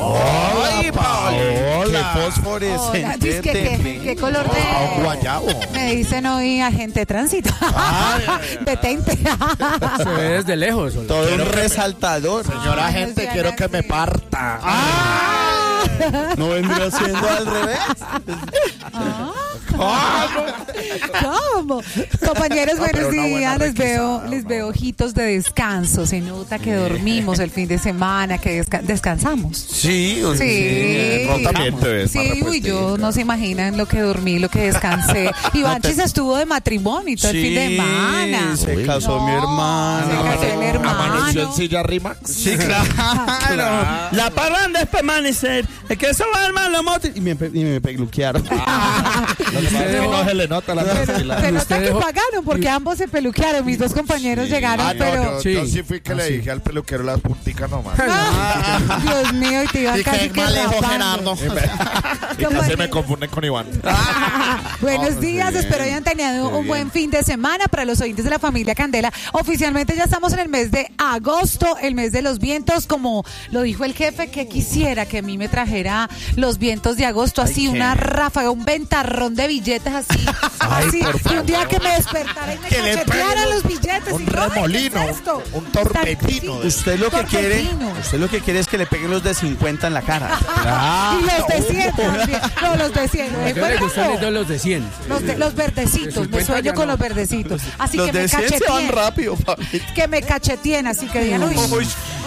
¡Ay, Paola! ¡Qué fosforescente! ¿Qué color de...? Guayabo. Me dicen hoy agente de tránsito. Detente. Se ve desde lejos. Todo un resaltador. Señora gente, quiero que me parta. ¿No vendría siendo al revés? ¿Cómo? Compañeros, buenos pero una buena días. requisada, Les veo ojitos de descanso. Se nota que dormimos el fin de semana, que descansamos. Sí. No, también te ves más Sí, uy, repuestica. yo no se imaginan lo que dormí, lo que descansé. Ivanchis estuvo de matrimonio y todo el fin de semana. Se casó mi Se hermano. casó el hermano. ¿Amaneció en silla rima? Sí, claro. La parranda es permanecer. Es que eso va hermano moto. Y me peluquearon. Lo que pasa es que no se le nota la tranquilidad. Se nota usted que dejó- pagaron porque ambos se peluquearon. Mis dos compañeros llegaron, Ah, no, pero... yo sí fui que le dije al peluquero las punticas nomás. Dios mío, y te iban casi que rapando. Y que se me confunden con Iván. Buenos días, espero hayan tenido un buen fin de semana para los oyentes de la familia Candela. Oficialmente ya estamos en el mes de agosto, el mes de los vientos, como lo dijo el jefe, que quisiera que a mí me trajera los vientos de agosto, así una ráfaga, un ventarrón de billetes así, así, y un día que me despertara y me Que le cachetearan peguen los billetes. un y no, remolino, ¿qué es esto? un torbellino. Usted lo que Torbellino. quiere es que le peguen los de 50 en la cara. Y los de 100 también. No, los de 100. A usted le gustan los de 100. Los verdecitos, De me 50 sueño ya con no. los verdecitos. Así Los que me de 100 se van cacheteen. rápido, papi. Que me cacheteen, así que digan, uy.